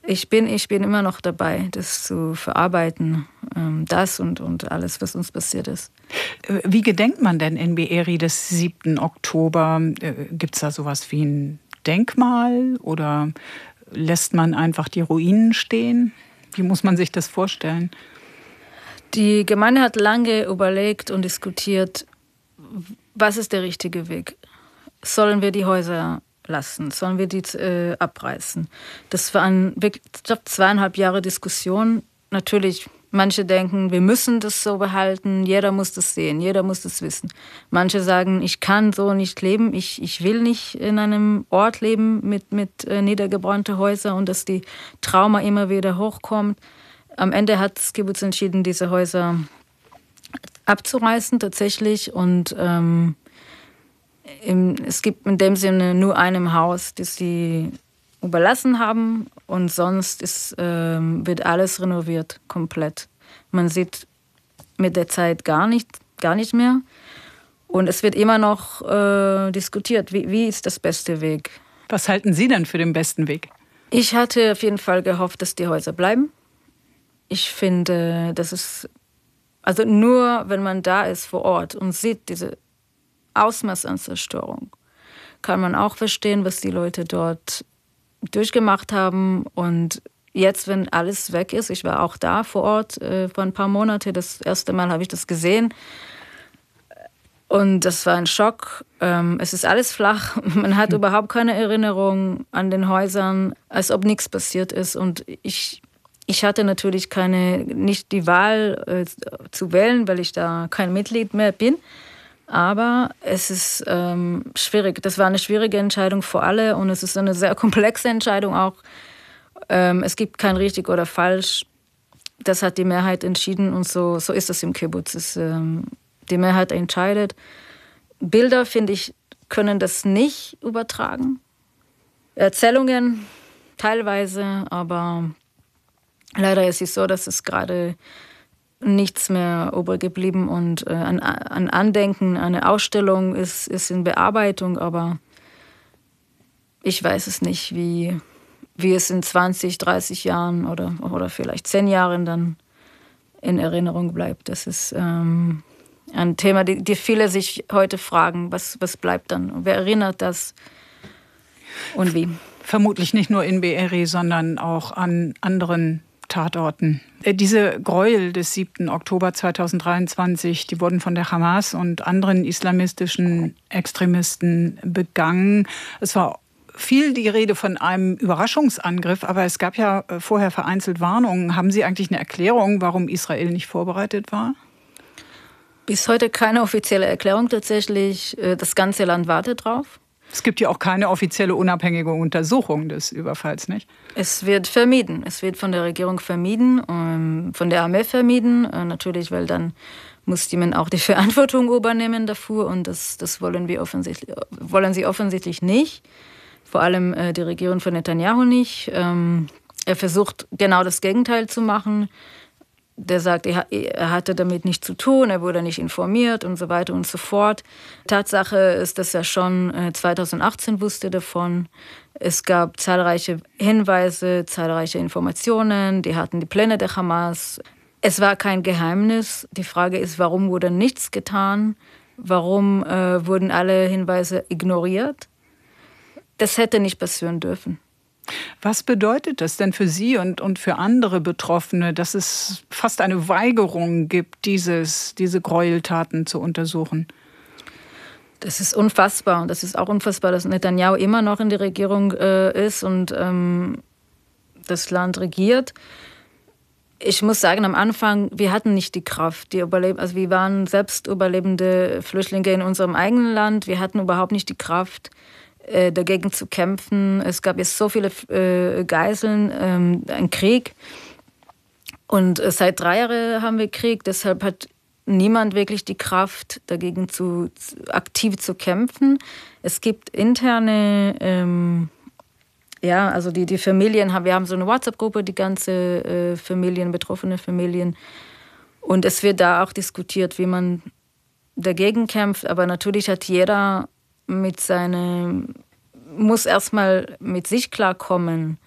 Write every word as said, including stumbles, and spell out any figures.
Ich bin, ich bin immer noch dabei, das zu verarbeiten, das und, und alles, was uns passiert ist. Wie gedenkt man denn in Be'eri des siebten Oktober? Gibt es da sowas wie ein Denkmal oder lässt man einfach die Ruinen stehen? Wie muss man sich das vorstellen? Die Gemeinde hat lange überlegt und diskutiert, was ist der richtige Weg? Sollen wir die Häuser lassen? Sollen wir die äh, abreißen? Das waren wirklich zweieinhalb Jahre Diskussion. Natürlich, manche denken, wir müssen das so behalten, jeder muss das sehen, jeder muss das wissen. Manche sagen, ich kann so nicht leben, ich, ich will nicht in einem Ort leben mit, mit äh, niedergebrannten Häusern und dass die Trauma immer wieder hochkommt. Am Ende hat das Kibbutz entschieden, diese Häuser abzureißen tatsächlich und ähm, Im, es gibt in dem Sinne nur einem Haus, das sie überlassen haben und sonst ist, ähm, wird alles renoviert, komplett. Man sieht mit der Zeit gar nicht, gar nicht mehr und es wird immer noch äh, diskutiert, wie, wie ist das beste Weg. Was halten Sie denn für den besten Weg? Ich hatte auf jeden Fall gehofft, dass die Häuser bleiben. Ich finde, das ist, also nur wenn man da ist vor Ort und sieht diese Ausmaß an Zerstörung, kann man auch verstehen, was die Leute dort durchgemacht haben. Und jetzt, wenn alles weg ist, ich war auch da vor Ort äh, vor ein paar Monaten, das erste Mal habe ich das gesehen. Und das war ein Schock. Ähm, es ist alles flach. Man hat mhm. überhaupt keine Erinnerung an den Häusern, als ob nichts passiert ist. Und ich, ich hatte natürlich keine, nicht die Wahl äh, zu wählen, weil ich da kein Mitglied mehr bin. Aber es ist ähm, schwierig. Das war eine schwierige Entscheidung für alle und es ist eine sehr komplexe Entscheidung auch. Ähm, es gibt kein richtig oder falsch. Das hat die Mehrheit entschieden und so, so ist es im Kibbutz. Es, ähm, die Mehrheit entscheidet. Bilder, finde ich, können das nicht übertragen. Erzählungen teilweise, aber leider ist es so, dass es gerade nichts mehr übrig geblieben und äh, an, an Andenken, eine Ausstellung ist, ist in Bearbeitung, aber ich weiß es nicht, wie, wie es in zwanzig, dreißig Jahren oder, oder vielleicht zehn Jahren dann in Erinnerung bleibt. Das ist ähm, ein Thema, die, die viele sich heute fragen, was, was bleibt dann? Wer erinnert das und wie? Vermutlich nicht nur in Be'eri, sondern auch an anderen Tatorten. Diese Gräuel des siebten Oktober zweitausenddreiundzwanzig, die wurden von der Hamas und anderen islamistischen Extremisten begangen. Es war viel die Rede von einem Überraschungsangriff, aber es gab ja vorher vereinzelt Warnungen. Haben Sie eigentlich eine Erklärung, warum Israel nicht vorbereitet war? Bis heute keine offizielle Erklärung tatsächlich. Das ganze Land wartet drauf. Es gibt ja auch keine offizielle unabhängige Untersuchung des Überfalls, nicht? Es wird vermieden. Es wird von der Regierung vermieden, von der Armee vermieden. Natürlich, weil dann muss jemand auch die Verantwortung übernehmen dafür. Und das, das wollen, wir offensichtlich, wollen sie offensichtlich nicht. Vor allem die Regierung von Netanyahu nicht. Er versucht genau das Gegenteil zu machen. Der sagt, er hatte damit nichts zu tun, er wurde nicht informiert und so weiter und so fort. Tatsache ist, dass er schon zweitausendachtzehn wusste davon. Es gab zahlreiche Hinweise, zahlreiche Informationen, die hatten die Pläne der Hamas. Es war kein Geheimnis. Die Frage ist, warum wurde nichts getan? Warum äh, wurden alle Hinweise ignoriert? Das hätte nicht passieren dürfen. Was bedeutet das denn für Sie und, und für andere Betroffene, dass es fast eine Weigerung gibt, dieses, diese Gräueltaten zu untersuchen? Das ist unfassbar. Und das ist auch unfassbar, dass Netanyahu immer noch in der Regierung äh, ist und ähm, das Land regiert. Ich muss sagen, am Anfang, wir hatten nicht die Kraft. Die Überleb- also wir waren selbst überlebende Flüchtlinge in unserem eigenen Land. Wir hatten überhaupt nicht die Kraft, dagegen zu kämpfen. Es gab jetzt so viele äh, Geiseln, ähm, ein Krieg. Und äh, seit drei Jahren haben wir Krieg. Deshalb hat niemand wirklich die Kraft, dagegen zu, zu aktiv zu kämpfen. Es gibt interne, ähm, ja, also die, die Familien, haben, wir haben so eine WhatsApp-Gruppe, die ganze äh, Familien, betroffene Familien. Und es wird da auch diskutiert, wie man dagegen kämpft. Aber natürlich hat jeder mit seinem, muss erstmal mit sich klarkommen,